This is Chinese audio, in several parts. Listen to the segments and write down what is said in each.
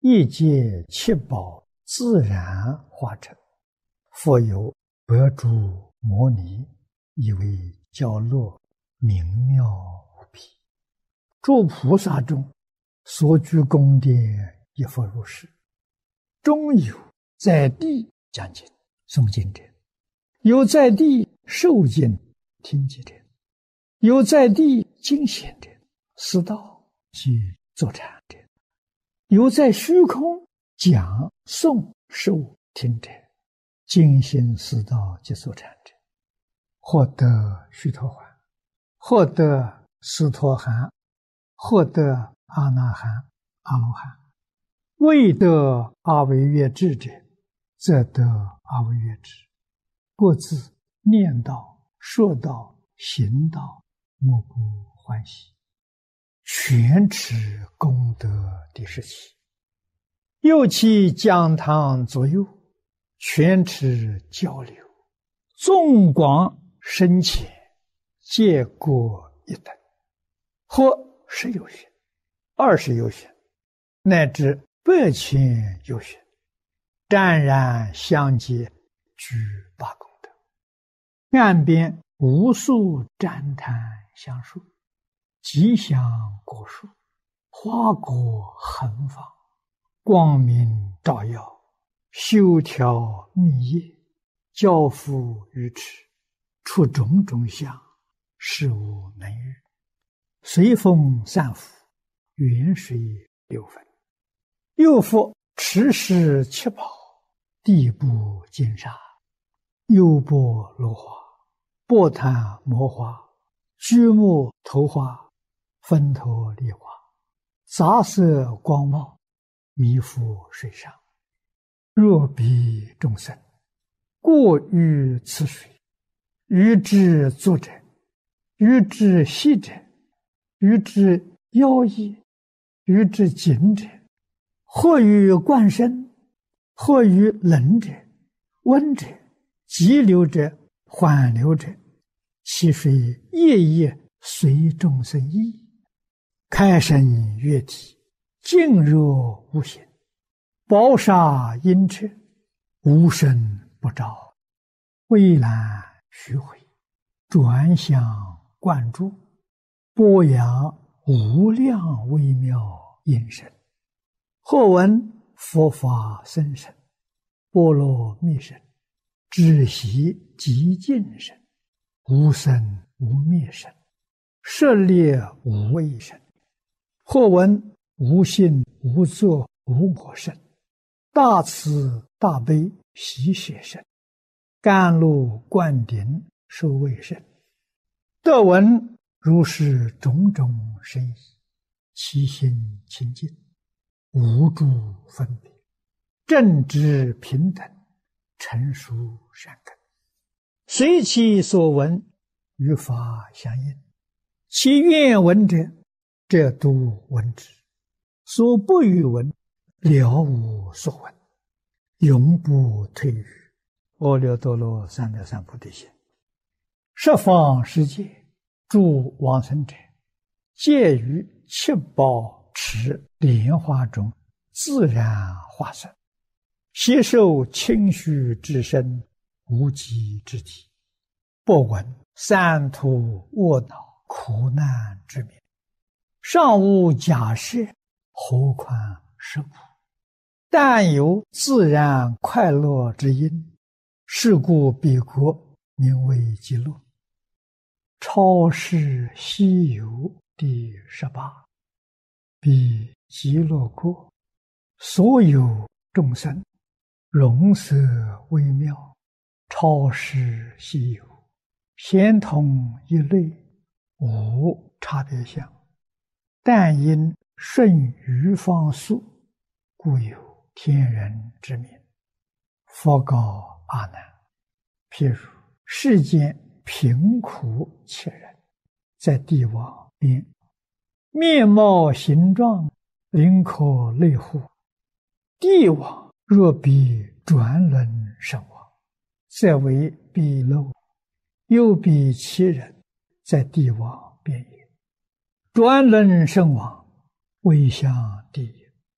一切七宝自然化成，复有百诸摩尼，以为教乐明妙无比。诸菩萨中所居宫殿，亦复如是。中有在地讲经诵经者，有在地受经听经者，有在地经显者，思道及坐禅者，有在虚空讲诵受听者，精心思道及坐禅者，获得须陀洹，获得斯陀含，获得阿那含、阿罗汉。未得阿惟越致者，则得阿惟越致。各自念道、说道、行道，莫不欢喜，全持功德第17。又其讲堂左右，全持交流，纵广深浅，皆各一等，或10有许、20有许，乃至100千有许，湛然相接，具八功德。岸边无数旃檀香树，吉祥果树，花果横放，光明照耀，修条密叶，交付于持，出种种相，事无能遇。随风散伏，远水流分。又复持世七宝，地部金沙，优波罗花，波檀摩花，居木头花，分头梨花，杂色光茂，弥覆水上。若彼众生过于此水，于之作者，于之息者，于之妖异，于之紧者，或于灌身，或于冷者、温者、急流者、缓流者，其水夜夜随众生意，开生悦体，静若无形，宝沙阴彻，无声不照，蔚蓝虚回，转向灌注，播扬无量微妙音声。或闻佛法僧声，波罗蜜声，止息极静声，无生无灭声，舍猎无畏声。或闻无性无作无我声，大慈大悲喜舍声，甘露灌顶受畏声。得闻如是种种声意，其心清净，无诸分别，正知平等，成熟善根，随其所闻，与法相应。其愿闻者，则都闻之；所不欲闻，了无所闻，永不退于阿耨多罗三藐三菩提心。十方世界诸往生者，皆于七宝池莲花中自然化身，悉受清虚之身，无极之体，不闻三途卧恼苦难之名，尚无假设，何况是苦？但有自然快乐之因，是故彼国名为极乐。超世西游第18。彼极乐国，所有众生，容色微妙，超世稀有，咸同一类，无差别相。但因顺于方速，故有天人之名。佛告阿难：譬如世间贫苦切人，在地网边，面貌形状，灵可类乎？地网若比转轮身亡，则为彼漏；又比其人，在地网边也。转轮身亡，为向地也。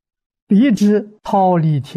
彼之忉利天